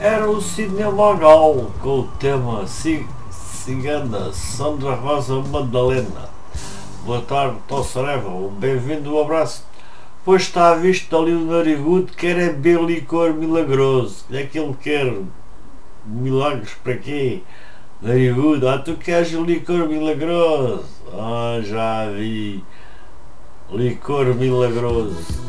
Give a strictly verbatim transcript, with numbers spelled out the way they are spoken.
Era o Sidney Magal com o tema Ci- Cigana Sandra Rosa Madalena. Boa tarde, Tossareva, um bem-vindo, um abraço. Pois está visto ali o narigudo, quer é beber licor milagroso. É que ele quer milagres para quê? Narigudo, ah, tu queres o licor milagroso? Ah, já vi. Licor milagroso.